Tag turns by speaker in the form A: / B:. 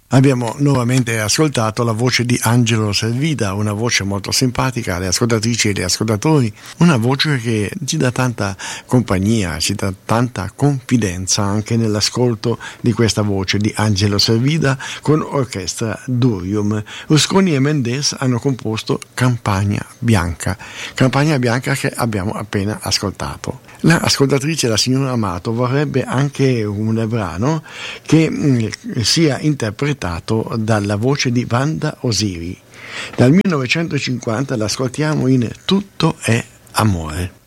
A: Abbiamo nuovamente ascoltato la voce di Angelo Servida, una voce molto simpatica alle ascoltatrici e agli ascoltatori, una voce che ci dà tanta compagnia, ci dà tanta confidenza anche nell'ascolto di questa voce di Angelo Servida con orchestra Durium. Rusconi e Mendes hanno composto Campagna Bianca che abbiamo appena ascoltato. L'ascoltatrice, la signora Amato, vorrebbe anche un brano che sia interpretato dalla voce di Wanda Osiri. Dal 1950 l'ascoltiamo in Tutto è amore.